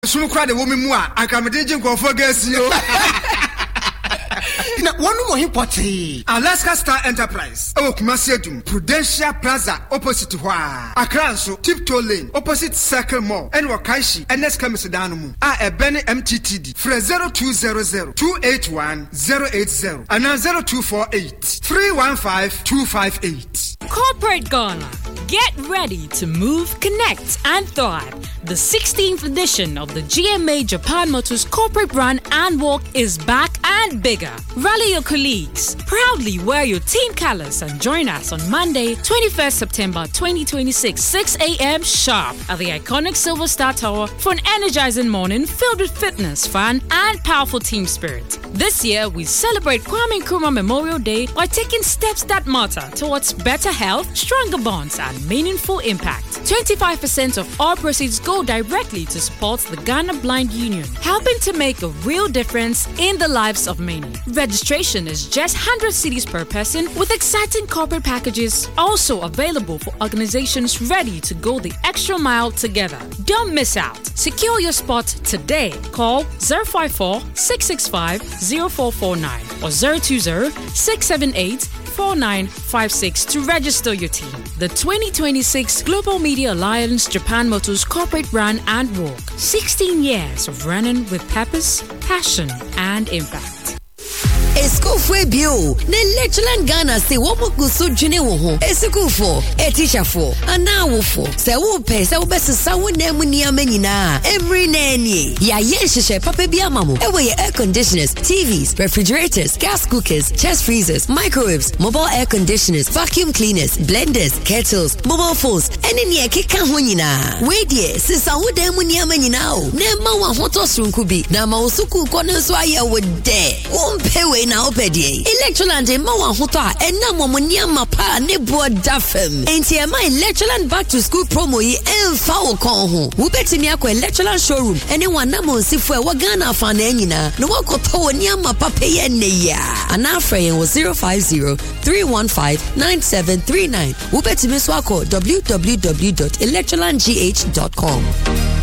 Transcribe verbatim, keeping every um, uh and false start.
Sunu kwa de wo me mu a anka me de jinko fo gas yo. Na wonu mo hipotri Alaska Star Enterprise o Kumasi Adum Prudential Plaza opposite Hwa Accra so Tiptoe Lane opposite Circle Mall and Wakaishi N S Kamisidano mu a ebene M T T D for zero two zero zero two eight one zero eight zero and zero two four eight three one five two five eight. Corporate Ghana, get ready to move, connect, and thrive. The sixteenth edition of the G M A Japan Motors Corporate Run and Walk is back and bigger. Rally your colleagues, proudly wear your team colors, and join us on Monday, twenty-first September twenty twenty-six, six a.m. sharp at the iconic Silver Star Tower for an energizing morning filled with fitness, fun, and powerful team spirit. This year, we celebrate Kwame Nkrumah Memorial Day by taking steps that matter towards better health, stronger bonds, and meaningful impact. twenty-five percent of all proceeds go directly to support the Ghana Blind Union, helping to make a real difference in the lives of many. Registration is just one hundred cedis per person with exciting corporate packages also available for organizations ready to go the extra mile together. Don't miss out. Secure your spot today. Call zero five four, six six five, zero four four nine or zero two zero, six seven eight, four nine five six to register your team. The twenty twenty-six Global Media Alliance Japan Motors Corporate Run and Walk. sixteen years of running with purpose, passion, and impact. Esco fue bio. Ne Lecheland Ghana se womo gusu june wo ho. Esco fo, e teacher fo, ana wo fo. Se wo pe se wo besesa wo na mu ni amenyina. Every nanny. Ya ye hihye papa bi amamo. E we air conditioners, T Vs, refrigerators, gas cookers, chest freezers, microwaves, mobile air conditioners, vacuum cleaners, blenders, kettles, mobile phones. Ene ni ekeka ho nyina. We die sesa wo da mu ni amenyina o. Na ma wa hoto sunku bi. Na ma osuku ko no so aye wo de. Wo mpe we na opedie Electroland ma wa hoto a enna momoniam mapa ne bo dafem enti e ma Electroland back to school promo yi emfa wo kon ho wo betimi akọ Electroland showroom ene wana mo sifo e wa Ghana fa na anyina no wakoto woni amapa peye ne ya ana afren wo zero five zero, three one five, nine seven three nine wo betimi so akọ w w w dot electroland g h dot com.